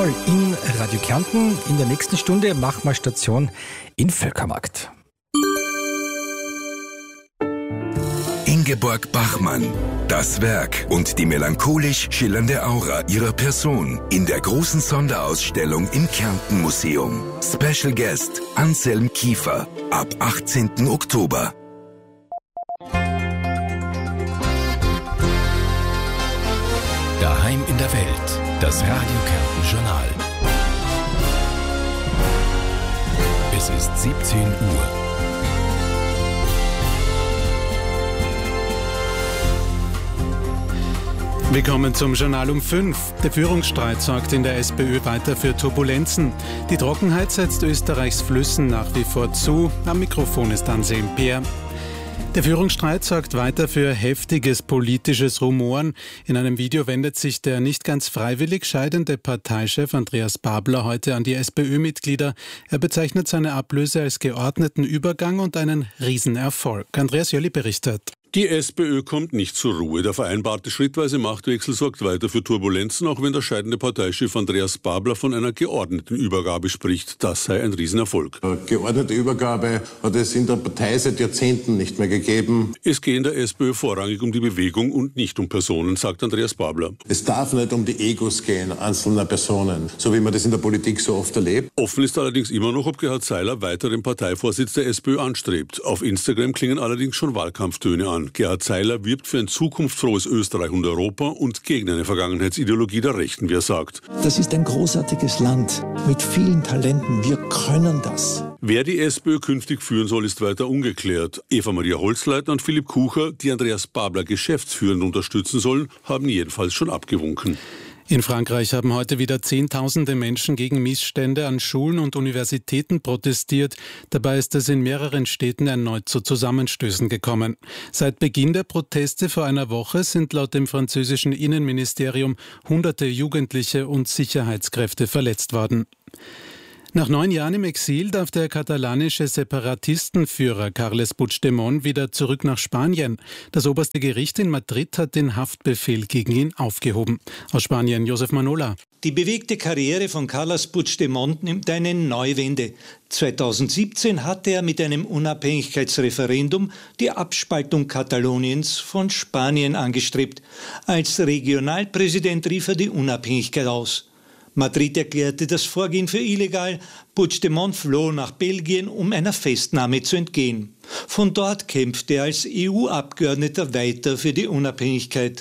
Tirol in Radio Kärnten. In der nächsten Stunde machen wir Station in Völkermarkt. Ingeborg Bachmann. Das Werk und die melancholisch schillernde Aura ihrer Person in der großen Sonderausstellung im Kärnten Museum. Special Guest Anselm Kiefer ab 18. Oktober. Daheim in der Welt. Das Radio Kärnten Journal. Es ist 17 Uhr. Willkommen zum Journal um 5. Der Führungsstreit sorgt in der SPÖ weiter für Turbulenzen. Die Trockenheit setzt Österreichs Flüssen nach wie vor zu. Am Mikrofon ist Anselm Peer. Der Führungsstreit sorgt weiter für heftiges politisches Rumoren. In einem Video wendet sich der nicht ganz freiwillig scheidende Parteichef Andreas Babler heute an die SPÖ-Mitglieder. Er bezeichnet seine Ablöse als geordneten Übergang und einen Riesenerfolg. Andreas Jölli berichtet. Die SPÖ kommt nicht zur Ruhe. Der vereinbarte schrittweise Machtwechsel sorgt weiter für Turbulenzen, auch wenn der scheidende Parteichef Andreas Babler von einer geordneten Übergabe spricht. Das sei ein Riesenerfolg. Geordnete Übergabe hat es in der Partei seit Jahrzehnten nicht mehr gegeben. Es gehe in der SPÖ vorrangig um die Bewegung und nicht um Personen, sagt Andreas Babler. Es darf nicht um die Egos gehen einzelner Personen, so wie man das in der Politik so oft erlebt. Offen ist allerdings immer noch, ob Gerhard Seiler weiter den Parteivorsitz der SPÖ anstrebt. Auf Instagram klingen allerdings schon Wahlkampftöne an. Gerhard Seiler wirbt für ein zukunftsfrohes Österreich und Europa und gegen eine Vergangenheitsideologie der Rechten, wie er sagt. Das ist ein großartiges Land mit vielen Talenten. Wir können das. Wer die SPÖ künftig führen soll, ist weiter ungeklärt. Eva-Maria Holzleitner und Philipp Kucher, die Andreas Babler geschäftsführend unterstützen sollen, haben jedenfalls schon abgewunken. In Frankreich haben heute wieder Zehntausende Menschen gegen Missstände an Schulen und Universitäten protestiert. Dabei ist es in mehreren Städten erneut zu Zusammenstößen gekommen. Seit Beginn der Proteste vor einer Woche sind laut dem französischen Innenministerium Hunderte Jugendliche und Sicherheitskräfte verletzt worden. Nach 9 Jahren im Exil darf der katalanische Separatistenführer Carles Puigdemont wieder zurück nach Spanien. Das oberste Gericht in Madrid hat den Haftbefehl gegen ihn aufgehoben. Aus Spanien Josef Manola. Die bewegte Karriere von Carles Puigdemont nimmt eine Neuwende. 2017 hatte er mit einem Unabhängigkeitsreferendum die Abspaltung Kataloniens von Spanien angestrebt. Als Regionalpräsident rief er die Unabhängigkeit aus. Madrid erklärte das Vorgehen für illegal. Puigdemont floh nach Belgien, um einer Festnahme zu entgehen. Von dort kämpfte er als EU-Abgeordneter weiter für die Unabhängigkeit.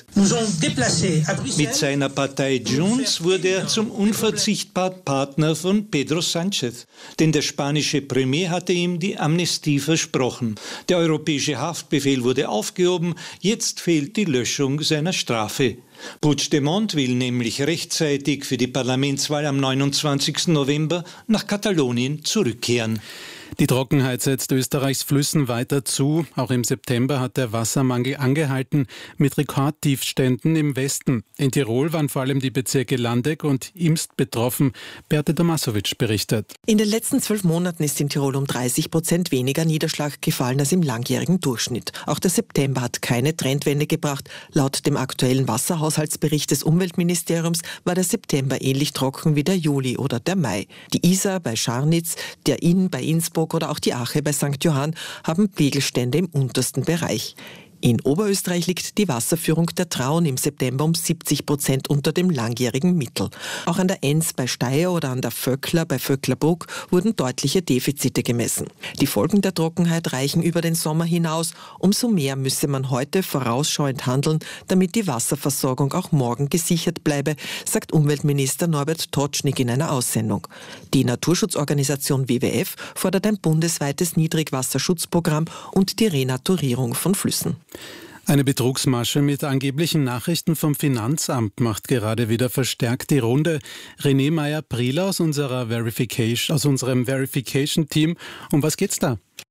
Mit seiner Partei Junts wurde er zum unverzichtbaren Partner von Pedro Sánchez. Denn der spanische Premier hatte ihm die Amnestie versprochen. Der europäische Haftbefehl wurde aufgehoben. Jetzt fehlt die Löschung seiner Strafe. Puigdemont will nämlich rechtzeitig für die Parlamentswahl am 29. November nach Katalonien zurückkehren. Die Trockenheit setzt Österreichs Flüssen weiter zu. Auch im September hat der Wassermangel angehalten mit Rekordtiefständen im Westen. In Tirol waren vor allem die Bezirke Landeck und Imst betroffen. Beate Tomasovic berichtet. In den letzten 12 Monaten ist in Tirol um 30% weniger Niederschlag gefallen als im langjährigen Durchschnitt. Auch der September hat keine Trendwende gebracht. Laut dem aktuellen Wasserhaushaltsbericht des Umweltministeriums war der September ähnlich trocken wie der Juli oder der Mai. Die Isar bei Scharnitz, der Inn bei Innsbruck oder auch die Ache bei St. Johann haben Pegelstände im untersten Bereich. In Oberösterreich liegt die Wasserführung der Traun im September um 70% unter dem langjährigen Mittel. Auch an der Enns bei Steyr oder an der Vöckler bei Vöcklerbruck wurden deutliche Defizite gemessen. Die Folgen der Trockenheit reichen über den Sommer hinaus. Umso mehr müsse man heute vorausschauend handeln, damit die Wasserversorgung auch morgen gesichert bleibe, sagt Umweltminister Norbert Totschnig in einer Aussendung. Die Naturschutzorganisation WWF fordert ein bundesweites Niedrigwasserschutzprogramm und die Renaturierung von Flüssen. Eine Betrugsmasche mit angeblichen Nachrichten vom Finanzamt macht gerade wieder verstärkt die Runde. René Meyer-Prieler aus unserem Verification-Team. Um was geht's da?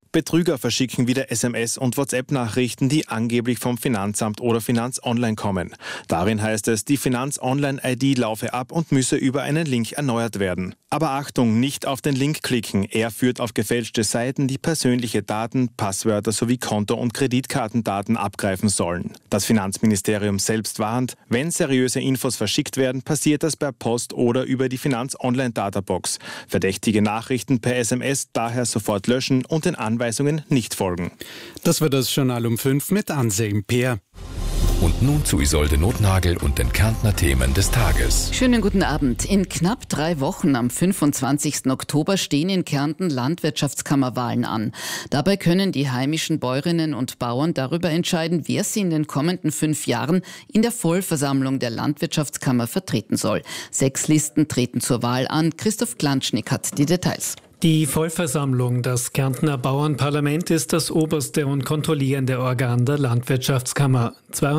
Betrüger verschicken wieder SMS- und WhatsApp-Nachrichten, die angeblich vom Finanzamt oder Finanz-Online kommen. Darin heißt es, die Finanz-Online-ID laufe ab und müsse über einen Link erneuert werden. Aber Achtung, nicht auf den Link klicken. Er führt auf gefälschte Seiten, die persönliche Daten, Passwörter sowie Konto- und Kreditkartendaten abgreifen sollen. Das Finanzministerium selbst warnt, wenn seriöse Infos verschickt werden, passiert das per Post oder über die Finanz-Online-Databox. Verdächtige Nachrichten per SMS daher sofort löschen und den Anweisungen nicht folgen. Das war das Journal um 5 mit Anselm Peer. Und nun zu Isolde Nothnagel und den Kärntner Themen des Tages. Schönen guten Abend. In knapp 3 Wochen am 25. Oktober stehen in Kärnten Landwirtschaftskammerwahlen an. Dabei können die heimischen Bäuerinnen und Bauern darüber entscheiden, wer sie in den kommenden 5 Jahren in der Vollversammlung der Landwirtschaftskammer vertreten soll. 6 Listen treten zur Wahl an. Christoph Klanschnick hat die Details. Die Vollversammlung, das Kärntner Bauernparlament, ist das oberste und kontrollierende Organ der Landwirtschaftskammer.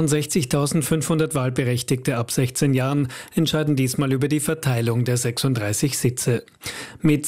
62.500 Wahlberechtigte ab 16 Jahren entscheiden diesmal über die Verteilung der 36 Sitze. Mit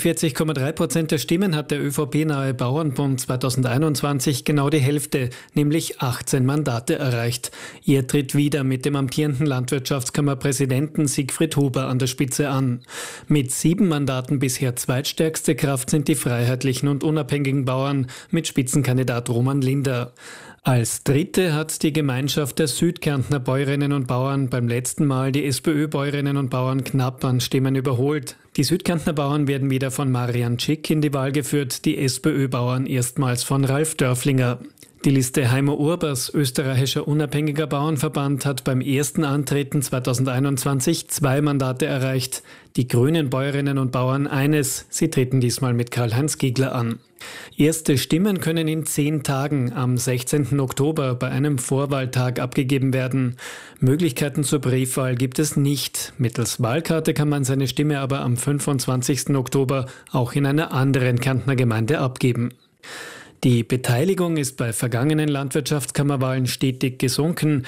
46,3% der Stimmen hat der ÖVP-nahe Bauernbund 2021 genau die Hälfte, nämlich 18 Mandate erreicht. Er tritt wieder mit dem amtierenden Landwirtschaftskammerpräsidenten Siegfried Huber an der Spitze an. Mit 7 Mandaten bisher zweitstärkste Kraft sind die freiheitlichen und unabhängigen Bauern mit Spitzenkandidat Roman Linder. Als dritte hat die Gemeinschaft der Südkärntner Bäuerinnen und Bauern beim letzten Mal die SPÖ-Bäuerinnen und Bauern knapp an Stimmen überholt. Die Südkärntner Bauern werden wieder von Marian Schick in die Wahl geführt, die SPÖ-Bauern erstmals von Ralf Dörflinger. Die Liste Heimo Urbers, österreichischer unabhängiger Bauernverband, hat beim ersten Antreten 2021 2 Mandate erreicht. Die grünen Bäuerinnen und Bauern eines. Sie treten diesmal mit Karl-Heinz Giegler an. Erste Stimmen können in 10 Tagen am 16. Oktober bei einem Vorwahltag abgegeben werden. Möglichkeiten zur Briefwahl gibt es nicht. Mittels Wahlkarte kann man seine Stimme aber am 25. Oktober auch in einer anderen Kärntner Gemeinde abgeben. Die Beteiligung ist bei vergangenen Landwirtschaftskammerwahlen stetig gesunken.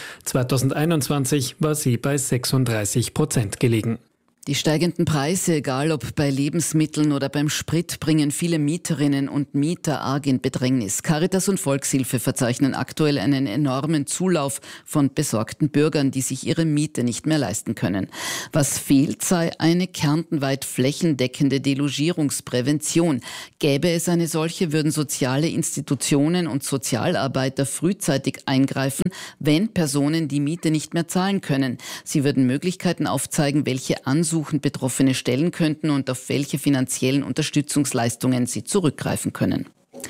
2021 war sie bei 36% gelegen. Die steigenden Preise, egal ob bei Lebensmitteln oder beim Sprit, bringen viele Mieterinnen und Mieter arg in Bedrängnis. Caritas und Volkshilfe verzeichnen aktuell einen enormen Zulauf von besorgten Bürgern, die sich ihre Miete nicht mehr leisten können. Was fehlt, sei eine kärntenweit flächendeckende Delogierungsprävention. Gäbe es eine solche, würden soziale Institutionen und Sozialarbeiter frühzeitig eingreifen, wenn Personen die Miete nicht mehr zahlen können. Sie würden Möglichkeiten aufzeigen, welche Ansuchen Betroffene stellen könnten und auf welche finanziellen Unterstützungsleistungen sie zurückgreifen können.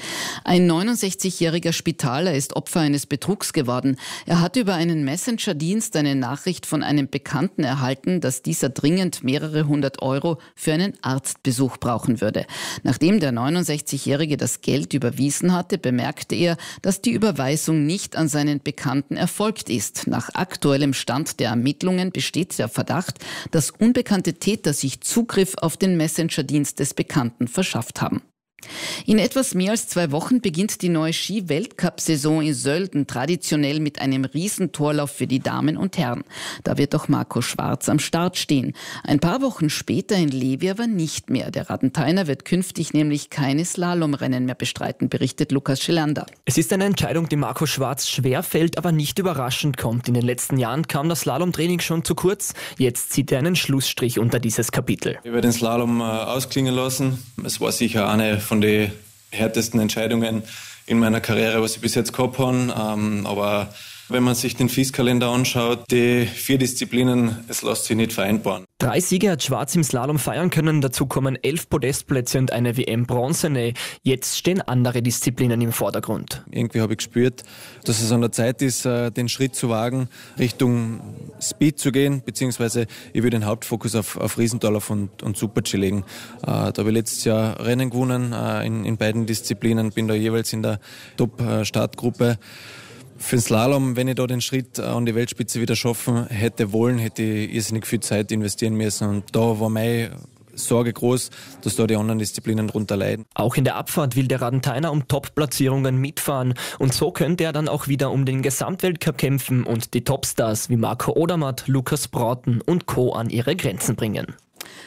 Ein 69-jähriger Spitaler ist Opfer eines Betrugs geworden. Er hat über einen Messenger-Dienst eine Nachricht von einem Bekannten erhalten, dass dieser dringend mehrere 100 Euro für einen Arztbesuch brauchen würde. Nachdem der 69-Jährige das Geld überwiesen hatte, bemerkte er, dass die Überweisung nicht an seinen Bekannten erfolgt ist. Nach aktuellem Stand der Ermittlungen besteht der Verdacht, dass unbekannte Täter sich Zugriff auf den Messenger-Dienst des Bekannten verschafft haben. In etwas mehr als 2 Wochen beginnt die neue Ski-Weltcup-Saison in Sölden traditionell mit einem Riesentorlauf für die Damen und Herren. Da wird auch Marco Schwarz am Start stehen. Ein paar Wochen später in Levi aber nicht mehr. Der Radentheiner wird künftig nämlich keine Slalomrennen mehr bestreiten, berichtet Lukas Schelander. Es ist eine Entscheidung, die Marco Schwarz schwer fällt, aber nicht überraschend kommt. In den letzten Jahren kam das Slalomtraining schon zu kurz. Jetzt zieht er einen Schlussstrich unter dieses Kapitel. Ich werde den Slalom ausklingen lassen. Es war sicher eine von den härtesten Entscheidungen in meiner Karriere, was ich bis jetzt gehabt habe. Aber wenn man sich den FIS-Kalender anschaut, die 4 Disziplinen, es lässt sich nicht vereinbaren. 3 Siege hat Schwarz im Slalom feiern können, dazu kommen 11 Podestplätze und eine WM-Bronze. Jetzt stehen andere Disziplinen im Vordergrund. Irgendwie habe ich gespürt, dass es an der Zeit ist, den Schritt zu wagen, Richtung Speed zu gehen, beziehungsweise ich will den Hauptfokus auf Riesendorlauf und Super-G legen. Da habe ich letztes Jahr Rennen gewonnen, in beiden Disziplinen, bin da jeweils in der Top-Startgruppe. Für den Slalom, wenn ich da den Schritt an die Weltspitze wieder schaffen hätte wollen, hätte ich irrsinnig viel Zeit investieren müssen. Und da war meine Sorge groß, dass da die anderen Disziplinen drunter leiden. Auch in der Abfahrt will der Radentheiner um Top-Platzierungen mitfahren. Und so könnte er dann auch wieder um den Gesamtweltcup kämpfen und die Topstars wie Marco Odermatt, Lukas Broughton und Co. an ihre Grenzen bringen.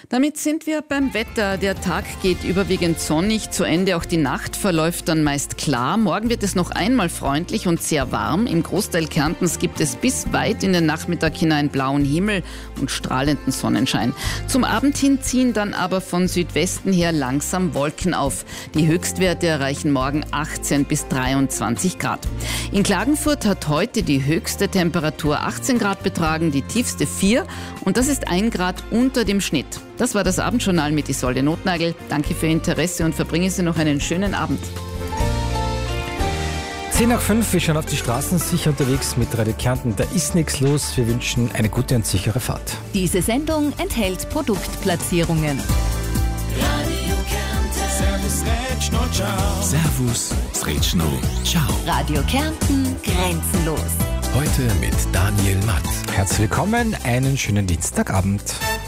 Damit sind wir beim Wetter. Der Tag geht überwiegend sonnig zu Ende. Auch die Nacht verläuft dann meist klar. Morgen wird es noch einmal freundlich und sehr warm. Im Großteil Kärntens gibt es bis weit in den Nachmittag hinein blauen Himmel und strahlenden Sonnenschein. Zum Abend hin ziehen dann aber von Südwesten her langsam Wolken auf. Die Höchstwerte erreichen morgen 18 bis 23 Grad. In Klagenfurt hat heute die höchste Temperatur 18 Grad betragen, die tiefste 4 und das ist 1 Grad unter dem Schnitt. Das war das Abendjournal mit Isolde Notnagel. Danke für Ihr Interesse und verbringen Sie noch einen schönen Abend. 10:05, wir schauen auf die Straßen, sicher unterwegs mit Radio Kärnten. Da ist nichts los. Wir wünschen eine gute und sichere Fahrt. Diese Sendung enthält Produktplatzierungen. Radio Kärnten. Servus, Rätschno, ciao. Servus, Rätschno, ciao. Radio Kärnten, grenzenlos. Heute mit Daniel Matt. Herzlich willkommen, einen schönen Dienstagabend.